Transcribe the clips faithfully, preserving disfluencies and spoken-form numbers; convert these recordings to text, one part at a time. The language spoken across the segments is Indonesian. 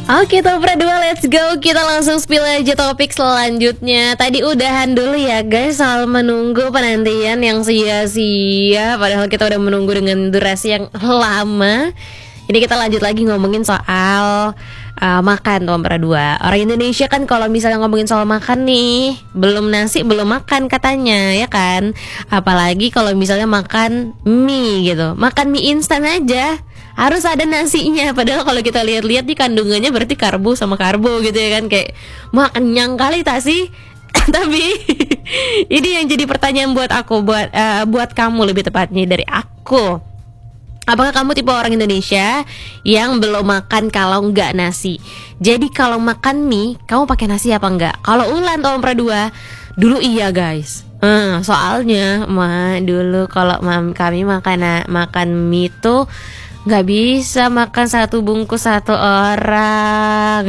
Oke, top dua, let's go. Kita langsung spill aja topik selanjutnya. Tadi udahan dulu ya guys soal menunggu penantian yang sia-sia, padahal kita udah menunggu dengan durasi yang lama. Ini kita lanjut lagi ngomongin soal uh, makan top dua. Orang Indonesia kan kalau misalnya ngomongin soal makan nih, belum nasi belum makan katanya, ya kan? Apalagi kalau misalnya makan mie gitu, makan mie instan aja harus ada nasinya. Padahal kalau kita lihat-lihat di kandungannya berarti karbo sama karbo gitu ya kan. Kayak wah kenyang kali tak sih? Tapi ini yang jadi pertanyaan buat aku, buat uh, buat kamu lebih tepatnya dari aku. Apakah kamu tipe orang Indonesia yang belum makan kalau nggak nasi? Jadi kalau makan mie, kamu pakai nasi apa enggak? Kalau Ulan tahun dua dulu iya guys. Hmm, soalnya mah dulu kalau kami makan makan mie tuh nggak bisa makan satu bungkus satu orang.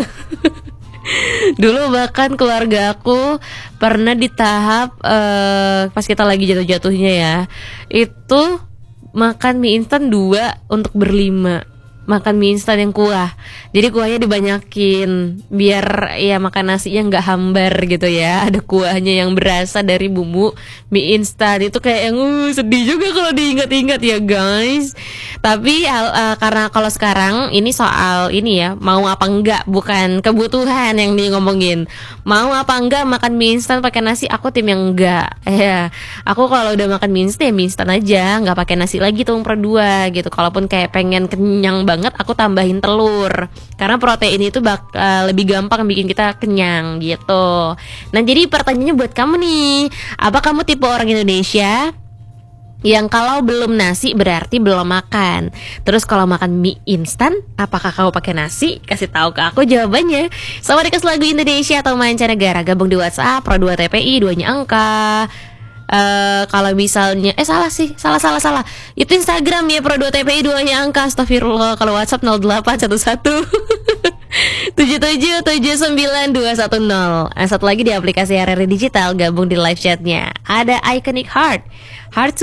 Dulu bahkan keluarga aku pernah di tahap uh, pas kita lagi jatuh-jatuhnya ya, itu makan mie instan dua untuk berlima. Makan mie instan yang kuah, jadi kuahnya dibanyakin biar ya makan nasinya nggak hambar gitu ya. Ada kuahnya yang berasal dari bumbu mie instan. Itu kayak yang uh, sedih juga kalau diingat-ingat ya guys. Tapi uh, karena kalau sekarang ini soal ini ya, mau apa enggak, bukan kebutuhan yang di ngomongin. Mau apa enggak makan mie instan pakai nasi, aku tim yang enggak. Ya, aku kalau udah makan mie instan ya mie instan aja, nggak pakai nasi lagi tuh per dua gitu. Kalaupun kayak pengen kenyang banget, banget aku tambahin telur karena protein itu bak, uh, lebih gampang bikin kita kenyang gitu. Nah jadi pertanyaannya buat kamu nih, apa kamu tipe orang Indonesia yang kalau belum nasi berarti belum makan? Terus kalau makan mie instan, apakah kamu pakai nasi? Kasih tahu ke aku jawabannya. Sama request lagu Indonesia atau mancanegara, gabung di WhatsApp Pro dua T P I, duanya angka. Uh, kalau misalnya eh salah sih salah salah salah itu Instagram ya, Pro dua T P I, duanya angka. Astagfirullah. Kalau WhatsApp nol delapan satu satu tujuh tujuh tujuh sembilan dua satu nol. Satu lagi di aplikasi R R I Digital, gabung di live chatnya. Ada Iconic Heart Heart